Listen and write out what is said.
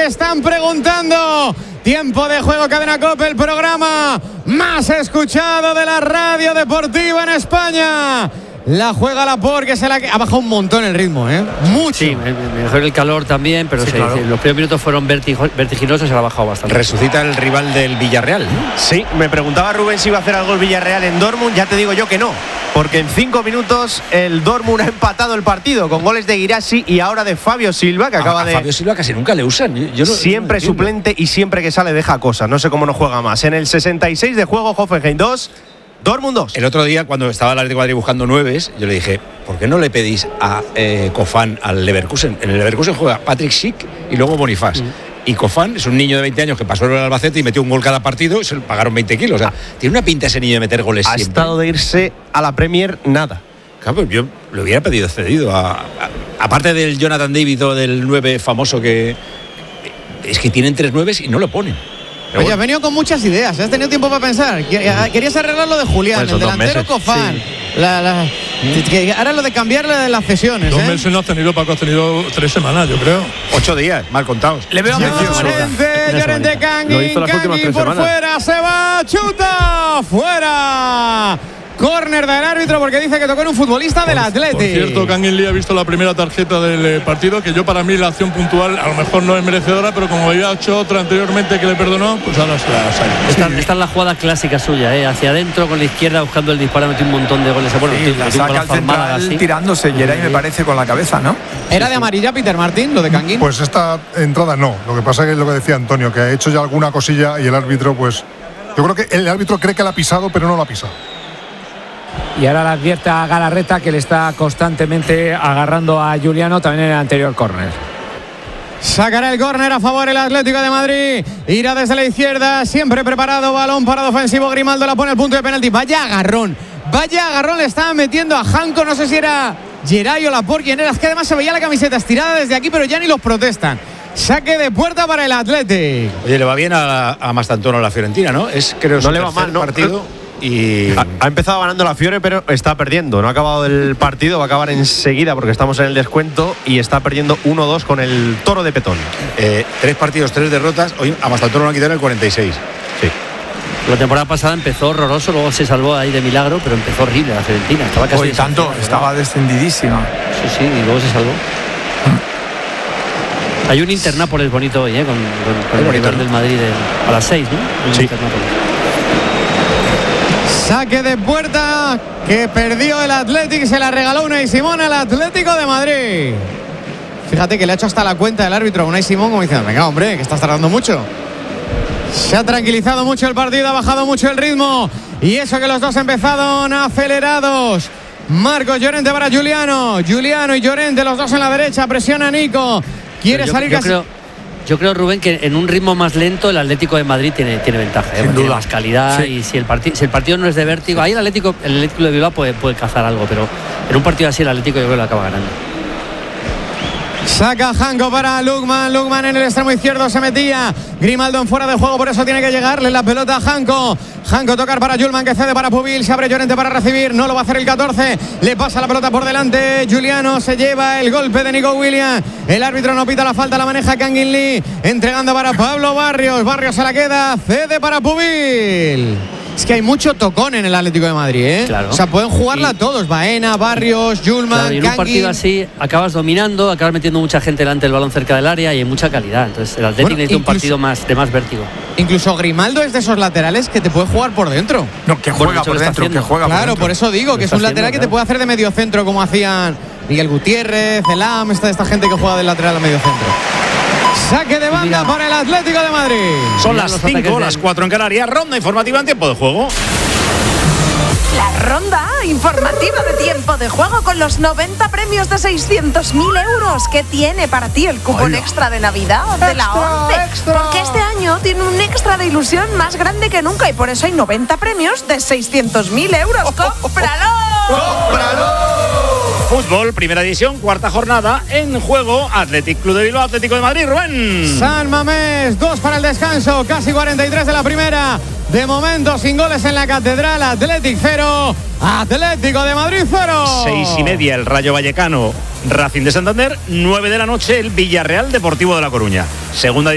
están preguntando. Tiempo de juego, Cadena COPE, el programa más escuchado de la radio deportiva en España. La juega Laporte, que ha bajado un montón el ritmo, mucho. Sí, mejor el calor también, pero sí, claro. Los primeros minutos fueron vertiginosos y se la ha bajado bastante. Resucita el rival del Villarreal, ¿no? Sí, me preguntaba Rubén si iba a hacer algo el Villarreal en Dortmund, ya te digo yo que no, porque en 5 minutos el Dortmund ha empatado el partido con goles de Guirassy y ahora de Fabio Silva, que acaba de... Fabio Silva casi nunca le usan. Siempre suplente y siempre que sale deja cosas, no sé cómo no juega más. En el 66 de juego, Hoffenheim 2, Dortmund 2. El otro día, cuando estaba el Atlético de Madrid buscando nueves, yo le dije, ¿por qué no le pedís a Kofan al Leverkusen? En el Leverkusen juega Patrick Schick y luego Bonifaz. Y Kofan es un niño de 20 años que pasó el Albacete y metió un gol cada partido y se le pagaron 20 kilos. O sea, tiene una pinta ese niño de meter goles siempre. Ha estado de irse a la Premier nada. Claro, pues yo le hubiera pedido cedido. Aparte del Jonathan David o del 9 famoso que... Es que tienen 3 9 y no lo ponen. Oye, has venido con muchas ideas, has tenido tiempo para pensar. Querías arreglar lo de Julián, el delantero Kofan. Sí. Ahora lo de cambiarle de las cesiones. 2 meses no has tenido, Paco, has tenido 3 semanas, yo creo. 8 días, mal contados. Le veo Llorente, Kangin por fuera, se va, chuta, fuera. Córner del árbitro porque dice que tocó en un futbolista del Athletic. Por cierto, Kangin Lee ha visto la primera tarjeta del partido, que yo para mí la acción puntual a lo mejor no es merecedora, pero como había hecho otra anteriormente que le perdonó, pues ahora se la sale. Esta es la jugada clásica suya, hacia adentro con la izquierda buscando el disparo, metió un montón de goles. Bueno, sí, la saca al central tirándose, Geray me parece con la cabeza, ¿no? ¿Era de amarilla, Peter Martín, lo de Kangin? Pues esta entrada no, lo que pasa es que es lo que decía Antonio, que ha hecho ya alguna cosilla y el árbitro, pues yo creo que el árbitro cree que la ha pisado, pero no la ha pisado. Y ahora le advierte a Galarreta que le está constantemente agarrando a Juliano también en el anterior córner. Sacará el córner a favor el Atlético de Madrid. Irá desde la izquierda, siempre preparado, balón parado ofensivo. Grimaldo la pone al punto de penalti. Vaya agarrón le estaba metiendo a Janko. No sé si era Geray o Laporte quien era. Es que además se veía la camiseta estirada desde aquí, pero ya ni los protestan. Saque de puerta para el Atlético. Oye, le va bien a Mastantuono a la Fiorentina, ¿no? Es creo no le va mal, ¿no? Partido. Y ha empezado ganando la Fiore, pero está perdiendo. No ha acabado el partido, va a acabar enseguida porque estamos en el descuento y está perdiendo 1-2 con el Toro de Petón. 3 partidos, 3 derrotas. Hoy a Mastantuono lo han quitado en el 46. Sí. La temporada pasada empezó horroroso, luego se salvó ahí de milagro, pero empezó horrible la Fiorentina. Estaba casi estaba descendidísima. Sí, y luego se salvó. Hay un Internápolis bonito hoy, con el rival del Madrid a las 6, ¿no? Sí. Saque de puerta que perdió el Athletic, se la regaló Unai Simón al Atlético de Madrid. Fíjate que le ha hecho hasta la cuenta el árbitro a Unai Simón como diciendo, venga hombre, que estás tardando mucho. Se ha tranquilizado mucho el partido, ha bajado mucho el ritmo y eso que los dos empezaron acelerados. Marcos Llorente para Juliano y Llorente, los dos en la derecha, presiona a Nico. Quiere salir casi... Yo creo, Rubén, que en un ritmo más lento el Atlético de Madrid tiene ventaja. Sin duda. Tiene más calidad, sí. Y si el partido no es de vértigo, ahí el Atlético de Bilbao puede cazar algo, pero en un partido así el Atlético yo creo que lo acaba ganando. Saca Janko para Lukman en el extremo izquierdo se metía. Grimaldo en fuera de juego, por eso tiene que llegarle la pelota a Janko. Tocar para Julman que cede para Pubil. Se abre Llorente para recibir, no lo va a hacer el 14. Le pasa la pelota por delante. Juliano se lleva el golpe de Nico Williams. El árbitro no pita la falta, la maneja Kangin Lee. Entregando para Pablo Barrios. Barrios se la queda, cede para Pubil. Es que hay mucho tocón en el Atlético de Madrid, Claro. O sea, pueden jugarla todos. Baena, Barrios, Julman, claro, y en un partido así acabas dominando, acabas metiendo mucha gente delante del balón cerca del área y hay mucha calidad. Entonces el Atlético necesita un partido de más vértigo. Incluso Grimaldo es de esos laterales que te puede jugar por dentro. No, que juega por dentro, que juega claro, por dentro. Por eso digo que es un lateral que te puede hacer de medio centro como hacían Miguel Gutiérrez, Elam, esta gente que juega del lateral a medio centro. Saque de banda para el Atlético de Madrid. Son las 5, las 4 en Canarias. Ronda informativa en tiempo de juego. La ronda informativa de tiempo de juego con los 90 premios de 600.000 euros que tiene para ti el cupón extra de Navidad de la 11. Porque este año tiene un extra de ilusión más grande que nunca y por eso hay 90 premios de 600.000 euros. ¡Cómpralo! ¡Cómpralo! Fútbol, primera división, cuarta jornada en juego. Athletic Club de Bilbao, Atlético de Madrid, Rubén. San Mamés, 2 para el descanso, casi 43 de la primera. De momento sin goles en la Catedral. Athletic 0, Atlético de Madrid 0. 6:30 el Rayo Vallecano, Racing de Santander. 9 de la noche el Villarreal Deportivo de La Coruña. Segunda